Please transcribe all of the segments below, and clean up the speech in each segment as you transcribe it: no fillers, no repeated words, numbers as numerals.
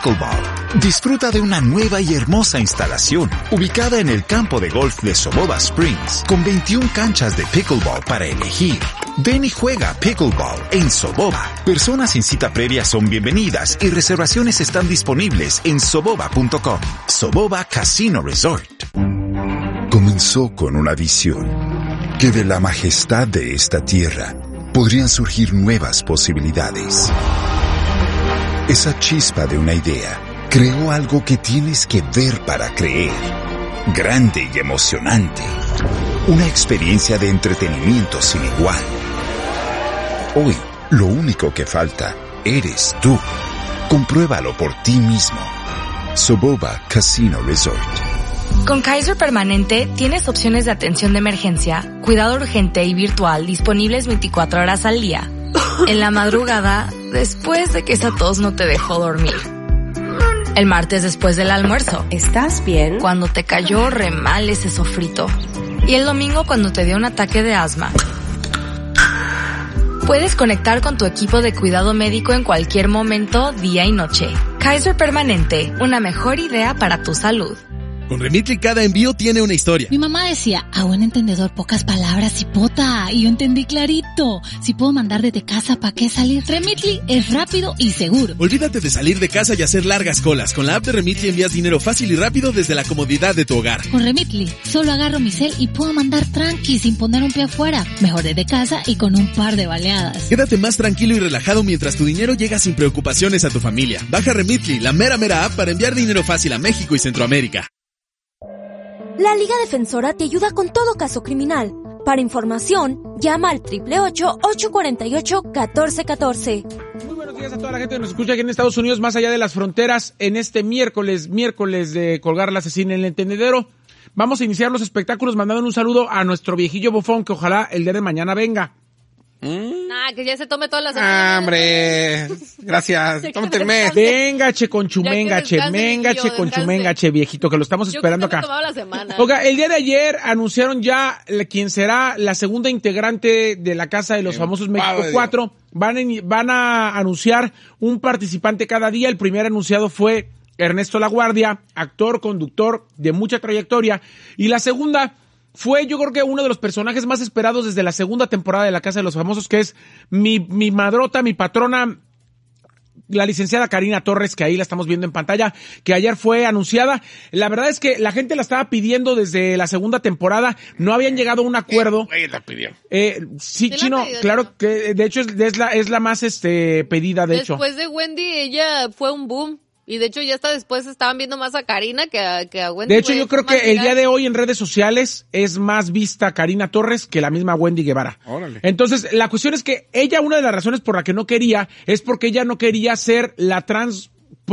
Pickleball. Disfruta de una nueva y hermosa instalación ubicada en el campo de golf de Soboba Springs, con 21 canchas de pickleball para elegir. Ven y juega pickleball en Soboba. Personas sin cita previa son bienvenidas y reservaciones están disponibles en soboba.com. Soboba Casino Resort. Comenzó con una visión, que de la majestad de esta tierra podrían surgir nuevas posibilidades. Esa chispa de una idea creó algo que tienes que ver para creer. Grande y emocionante. Una experiencia de entretenimiento sin igual. Hoy, lo único que falta eres tú. Compruébalo por ti mismo. Soboba Casino Resort. Con Kaiser Permanente tienes opciones de atención de emergencia, cuidado urgente y virtual disponibles 24 horas al día. En la madrugada, después de que esa tos no te dejó dormir. El martes después del almuerzo. ¿Estás bien? Cuando te cayó re mal ese sofrito. Y el domingo cuando te dio un ataque de asma. Puedes conectar con tu equipo de cuidado médico en cualquier momento, día y noche. Kaiser Permanente, una mejor idea para tu salud. Con Remitly cada envío tiene una historia. Mi mamá decía, a buen entendedor pocas palabras, hipota. Y yo entendí clarito. Si puedo mandar desde casa, ¿para qué salir? Remitly es rápido y seguro. Olvídate de salir de casa y hacer largas colas. Con la app de Remitly envías dinero fácil y rápido desde la comodidad de tu hogar. Con Remitly, solo agarro mi cel y puedo mandar tranqui sin poner un pie afuera. Mejor desde casa y con un par de baleadas. Quédate más tranquilo y relajado mientras tu dinero llega sin preocupaciones a tu familia. Baja Remitly, la mera app para enviar dinero fácil a México y Centroamérica. La Liga Defensora te ayuda con todo caso criminal. Para información, llama al 888-848-1414. Muy buenos días a toda la gente que nos escucha aquí en Estados Unidos, más allá de las fronteras, en este miércoles de colgar la asesina en el tendedero. Vamos a iniciar los espectáculos mandando un saludo a nuestro viejillo bofón, que ojalá el día de mañana venga. Que ya se tome todas las semanas. Hombre, gracias. Tómate el mes. Véngache con chumengache, viejito, que lo estamos esperando acá. Oiga, el día de ayer anunciaron ya quién será la segunda integrante de la Casa de los Famosos México 4. Van a anunciar un participante cada día. El primer anunciado fue Ernesto LaGuardia, actor, conductor de mucha trayectoria. Y la segunda fue, yo creo que uno de los personajes más esperados desde la segunda temporada de La Casa de los Famosos, que es mi madrota, mi patrona, la licenciada Karina Torres, que ahí la estamos viendo en pantalla, que ayer fue anunciada. La verdad es que la gente la estaba pidiendo desde la segunda temporada, no habían llegado a un acuerdo. La pidió. Sí, Chino, claro que de hecho es la más pedida, de hecho. Después de Wendy, ella fue un boom. Y de hecho ya hasta después estaban viendo más a Karina que a Wendy. De hecho yo creo que el día de hoy en redes sociales es más vista Karina Torres que la misma Wendy Guevara. Órale. Entonces la cuestión es que ella, una de las razones por la que no quería, es porque ella no quería ser la trans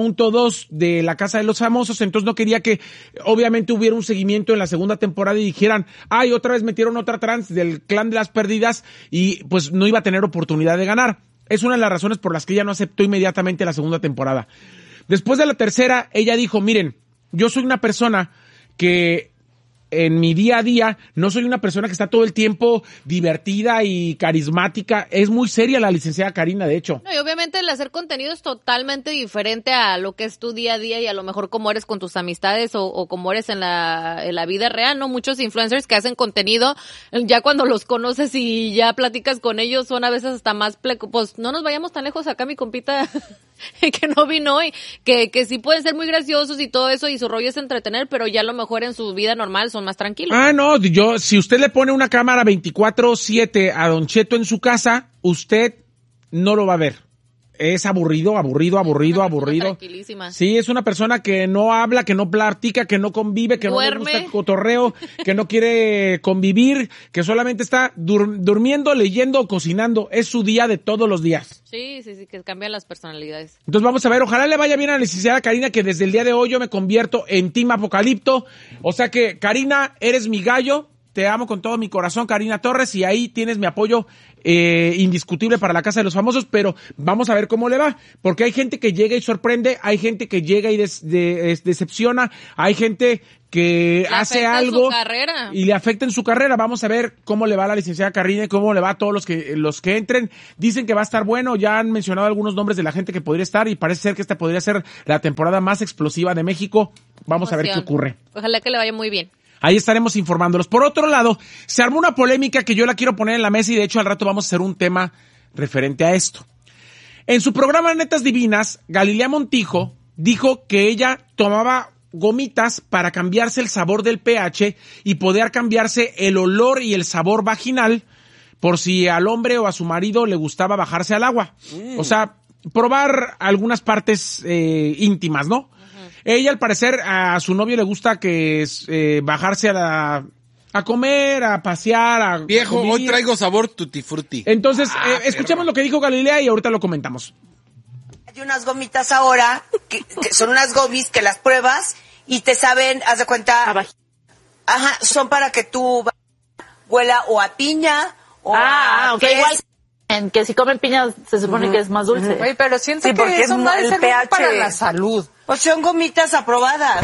.2 de La Casa de los Famosos, entonces no quería que obviamente hubiera un seguimiento en la segunda temporada y dijeran, ay, otra vez metieron otra trans del clan de las perdidas y pues no iba a tener oportunidad de ganar. Es una de las razones por las que ella no aceptó inmediatamente la segunda temporada. Después de la tercera, ella dijo, miren, yo soy una persona que en mi día a día no soy una persona que está todo el tiempo divertida y carismática. Es muy seria la licenciada Karina, de hecho. No, y obviamente el hacer contenido es totalmente diferente a lo que es tu día a día y a lo mejor cómo eres con tus amistades o cómo eres en la vida real, ¿no? Muchos influencers que hacen contenido, ya cuando los conoces y ya platicas con ellos, son a veces hasta más pues no nos vayamos tan lejos acá, mi compita que no vino hoy, que sí pueden ser muy graciosos y todo eso, y su rollo es entretener, pero ya a lo mejor en su vida normal son más tranquilos. No, si usted le pone una cámara 24/7 a Don Cheto en su casa, usted no lo va a ver. Es aburrido. Tranquilísima. Sí, es una persona que no habla, que no platica, que no convive, que duerme. No le gusta el cotorreo, que no quiere convivir, que solamente está durmiendo, leyendo o cocinando. Es su día de todos los días. Sí, que cambian las personalidades. Entonces vamos a ver, ojalá le vaya bien a la licenciada Karina, que desde el día de hoy yo me convierto en Team Apocalipto. O sea que, Karina, eres mi gallo. te amo con todo mi corazón, Karina Torres, y ahí tienes mi apoyo indiscutible para la Casa de los Famosos, pero vamos a ver cómo le va, porque hay gente que llega y sorprende, hay gente que llega y decepciona, hay gente que hace algo y le afecta en su carrera. Vamos a ver cómo le va a la licenciada Karina y cómo le va a todos los que entren. Dicen que va a estar bueno, ya han mencionado algunos nombres de la gente que podría estar y parece ser que esta podría ser la temporada más explosiva de México. Vamos a ver qué ocurre. Ojalá que le vaya muy bien. Ahí estaremos informándolos. Por otro lado, se armó una polémica que yo la quiero poner en la mesa y de hecho al rato vamos a hacer un tema referente a esto. En su programa Netas Divinas, Galilea Montijo dijo que ella tomaba gomitas para cambiarse el sabor del pH y poder cambiarse el olor y el sabor vaginal por si al hombre o a su marido le gustaba bajarse al agua. O sea, probar algunas partes íntimas, ¿no? Ella, al parecer, a su novio le gusta que bajarse a comer, a pasear, a Viejo, hoy traigo sabor tutti frutti. Entonces, escuchemos lo que dijo Galilea y ahorita lo comentamos. Hay unas gomitas ahora, que son unas gomis que las pruebas y te saben, haz de cuenta, ajá, son para que tú huela o a piña o a ok, igual que si comen piña se supone que es más dulce. Oye, pero siento que eso no es el pH para la salud. O son gomitas aprobadas.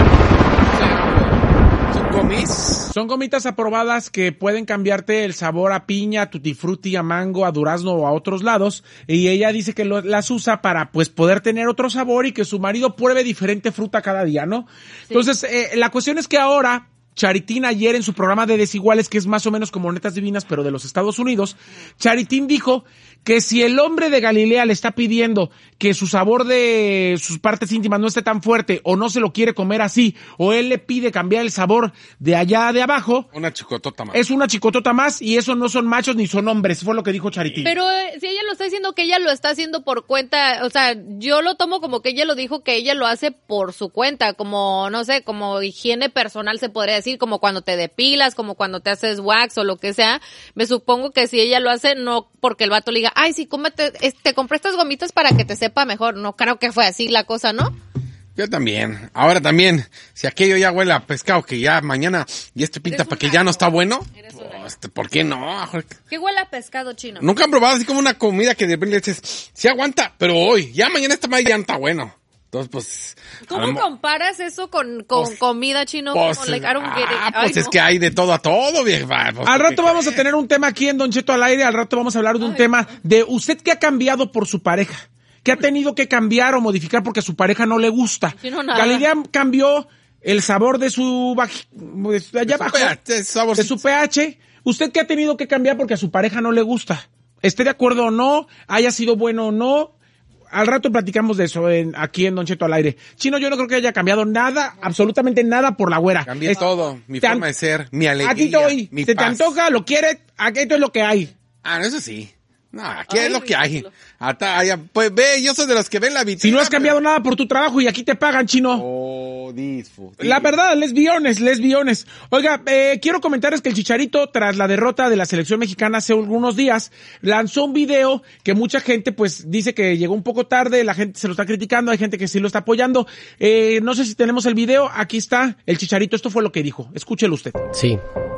Son gomitas aprobadas que pueden cambiarte el sabor a piña, a tutti frutti, a mango, a durazno o a otros lados. Y ella dice que las usa para pues poder tener otro sabor y que su marido pruebe diferente fruta cada día, ¿no? Sí. Entonces, la cuestión es que ahora Charitín ayer en su programa de Desiguales, que es más o menos como Netas Divinas, pero de los Estados Unidos, Charitín dijo que si el hombre de Galilea le está pidiendo que su sabor de sus partes íntimas no esté tan fuerte o no se lo quiere comer así, o él le pide cambiar el sabor de allá de abajo, una chicotota más. Es una chicotota más y eso no son machos ni son hombres, fue lo que dijo Charitín. Pero si ella lo está diciendo que ella lo está haciendo por cuenta, o sea, yo lo tomo como que ella lo dijo que ella lo hace por su cuenta, como, no sé, como higiene personal se podría decir, como cuando te depilas, como cuando te haces wax o lo que sea. Me supongo que si ella lo hace, no porque el vato le diga, ay, sí, cómete, te compré estas gomitas para que te sepa mejor. No creo que fue así la cosa, ¿no? Yo también. Ahora también, si aquello ya huele a pescado, que ya mañana y pinta para que ya no está bueno, pues, ¿por qué no? ¿Qué huele a pescado, Chino? Nunca han probado así como una comida que de repente dices, sí aguanta, pero hoy, ya mañana ya no está bueno. Entonces, pues... ¿Cómo comparas eso con comida, Chino? Pues, como, like, I don't get it. Ay, es que hay de todo a todo, viejo. Pues, al rato vamos a tener un tema aquí en Don Cheto al aire, al rato vamos a hablar de un tema de usted que ha cambiado por su pareja, que ha tenido que cambiar o modificar porque a su pareja no le gusta. Galilea cambió el sabor de su allá abajo, de su pH. ¿Usted qué ha tenido que cambiar porque a su pareja no le gusta? ¿Esté de acuerdo o no? ¿Haya sido bueno o no? Al rato platicamos de eso aquí en Don Cheto al aire. Chino, yo no creo que haya cambiado nada, absolutamente nada por la güera. Cambié todo, mi forma de ser, mi alegría, a ti hoy, mi se paz. Te antoja, lo quieres, aquí esto es lo que hay. Ah, no, eso sí. No, aquí es lo que hay. Pues ve, yo soy de los que ven la vitrina. Si no has cambiado nada por tu trabajo y aquí te pagan, Chino. Oh, la verdad, lesbiones. Oiga, quiero comentarles que el Chicharito, tras la derrota de la selección mexicana hace algunos días, lanzó un video que mucha gente pues dice que llegó un poco tarde, la gente se lo está criticando, hay gente que sí lo está apoyando. No sé si tenemos el video, aquí está el Chicharito, esto fue lo que dijo, escúchelo usted. Sí.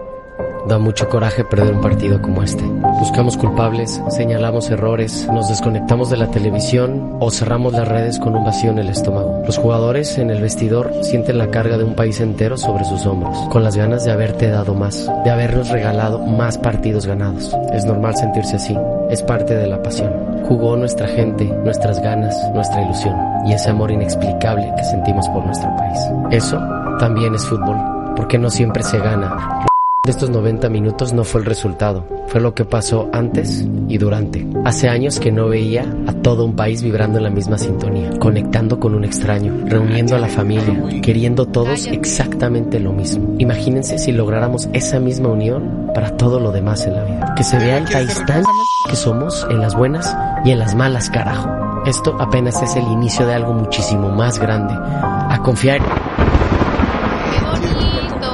Da mucho coraje perder un partido como este. Buscamos culpables, señalamos errores, nos desconectamos de la televisión o cerramos las redes con un vacío en el estómago. Los jugadores en el vestidor sienten la carga de un país entero sobre sus hombros, con las ganas de haberte dado más, de habernos regalado más partidos ganados. Es normal sentirse así, es parte de la pasión. Jugó nuestra gente, nuestras ganas, nuestra ilusión y ese amor inexplicable que sentimos por nuestro país. Eso también es fútbol, porque no siempre se gana. De estos 90 minutos no fue el resultado, fue lo que pasó antes y durante. Hace años que no veía a todo un país vibrando en la misma sintonía, conectando con un extraño, reuniendo a la familia, queriendo todos exactamente lo mismo. Imagínense si lográramos esa misma unión para todo lo demás en la vida. Que se vea el país tan que somos en las buenas y en las malas, carajo. Esto apenas es el inicio de algo muchísimo más grande. A confiar...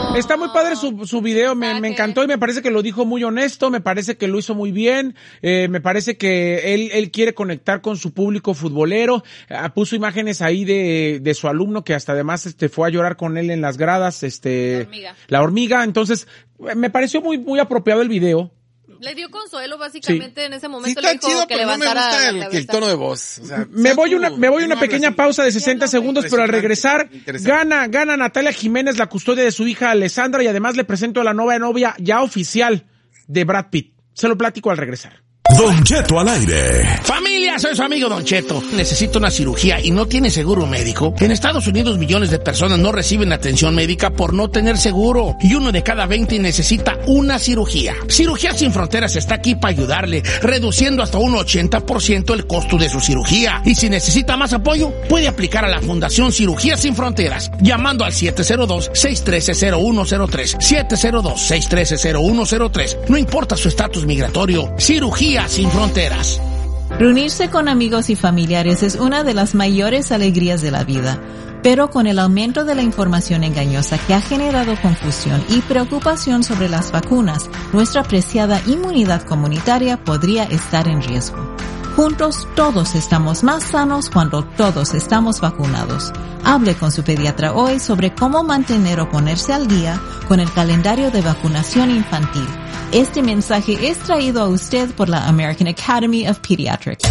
Está muy padre su video, me encantó y me parece que lo dijo muy honesto, me parece que lo hizo muy bien, me parece que él quiere conectar con su público futbolero, puso imágenes ahí de su alumno que hasta además fue a llorar con él en las gradas, la hormiga, entonces me pareció muy, muy apropiado el video. Le dio consuelo básicamente en ese momento, le dijo chido, que levantara no me gusta el tono de voz. O sea, me voy una pequeña pausa de 60 segundos, pero al regresar gana Natalia Jiménez la custodia de su hija Alessandra y además le presento a la nueva novia ya oficial de Brad Pitt. Se lo platico al regresar. Don Cheto al aire. Familia, soy su amigo Don Cheto. Necesito una cirugía y no tiene seguro médico. En Estados Unidos millones de personas no reciben atención médica por no tener seguro. Y 1 de cada 20 necesita una cirugía. Cirugía Sin Fronteras está aquí para ayudarle, reduciendo hasta un 80% el costo de su cirugía. Y si necesita más apoyo, puede aplicar a la Fundación Cirugía Sin Fronteras, llamando al 702-613-0103. 702-613-0103. No importa su estatus migratorio. Cirugía Sin Fronteras. Reunirse con amigos y familiares es una de las mayores alegrías de la vida, pero con el aumento de la información engañosa que ha generado confusión y preocupación sobre las vacunas, nuestra preciada inmunidad comunitaria podría estar en riesgo. Juntos todos estamos más sanos cuando todos estamos vacunados. Hable con su pediatra hoy sobre cómo mantener o ponerse al día con el calendario de vacunación infantil. Este mensaje es traído a usted por la American Academy of Pediatrics.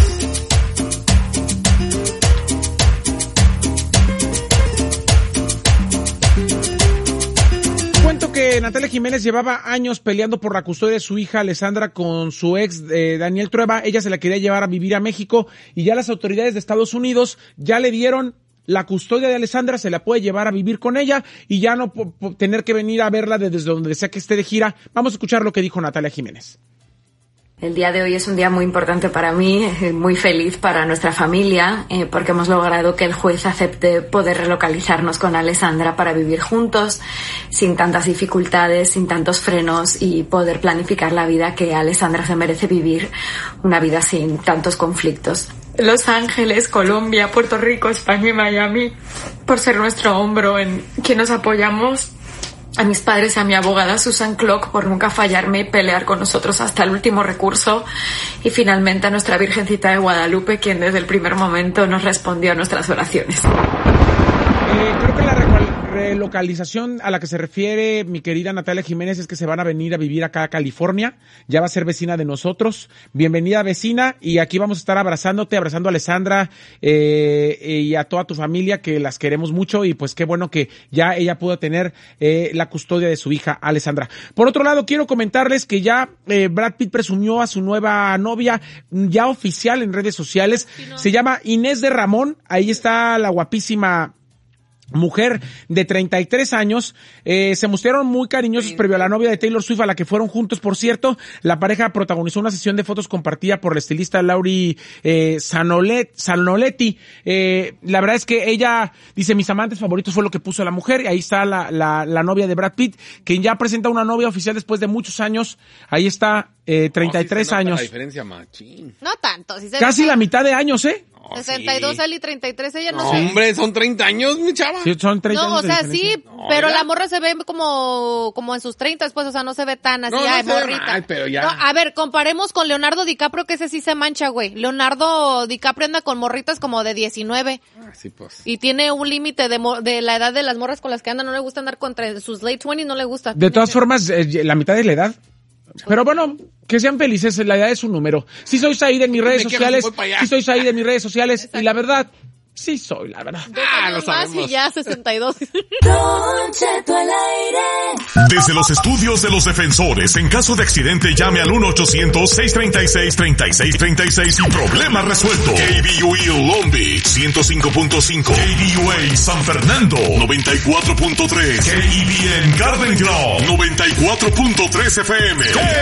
Cuento que Natalia Jiménez llevaba años peleando por la custodia de su hija Alessandra con su ex Daniel Trueba. Ella se la quería llevar a vivir a México y ya las autoridades de Estados Unidos ya le dieron la custodia de Alessandra, se la puede llevar a vivir con ella y ya no tener que venir a verla desde donde sea que esté de gira. Vamos a escuchar lo que dijo Natalia Jiménez. El día de hoy es un día muy importante para mí, muy feliz para nuestra familia, porque hemos logrado que el juez acepte poder relocalizarnos con Alessandra para vivir juntos, sin tantas dificultades, sin tantos frenos y poder planificar la vida que Alessandra se merece vivir, una vida sin tantos conflictos. Los Ángeles, Colombia, Puerto Rico, España y Miami, por ser nuestro hombro en quien nos apoyamos. A mis padres, a mi abogada Susan Clock por nunca fallarme y pelear con nosotros hasta el último recurso. Y finalmente a nuestra Virgencita de Guadalupe, quien desde el primer momento nos respondió a nuestras oraciones. Creo que la relocalización a la que se refiere mi querida Natalia Jiménez es que se van a venir a vivir acá a California, ya va a ser vecina de nosotros. Bienvenida vecina, y aquí vamos a estar abrazando a Alessandra y a toda tu familia, que las queremos mucho, y pues qué bueno que ya ella pudo tener la custodia de su hija Alessandra. Por otro lado, quiero comentarles que ya Brad Pitt presumió a su nueva novia ya oficial en redes sociales, se llama Inés de Ramón, ahí está la guapísima mujer de 33 años, se mostraron muy cariñosos previo a la novia de Taylor Swift, a la que fueron juntos, por cierto. La pareja protagonizó una sesión de fotos compartida por la estilista Lauri Sanoletti. La verdad es que ella dice, mis amantes favoritos fue lo que puso la mujer, y ahí está la novia de Brad Pitt, quien ya presenta una novia oficial después de muchos años. Ahí está, 33 años. La diferencia, machín. No tanto. Si casi la mitad de años, 62 sí. Él y 33 ella, no sé. Hombre, son 30 años, mi chava. Sí, son 30 años. No, o sea, sí, pero la morra se ve como en sus 30, pues, o sea, no se ve tan así, morrita. Mal, pero ya. No, a ver, comparemos con Leonardo DiCaprio, que ese sí se mancha, güey. Leonardo DiCaprio anda con morritas como de 19. Sí, pues. Y tiene un límite de la edad de las morras con las que anda, no le gusta andar contra sus late 20, no le gusta. De todas formas, la mitad de la edad. Pero bueno, que sean felices, la edad es un número. Sí soy Said en mis redes sociales, y la verdad, sí soy, la verdad. Lo sabemos. Y ya 62. Don Cheto al aire. Desde los estudios de los defensores, en caso de accidente llame al 1-800-636-3636 y problema resuelto. KBUE Long Beach 105.5, KBUA San Fernando 94.3, KBN Garden Grove 94.3 FM.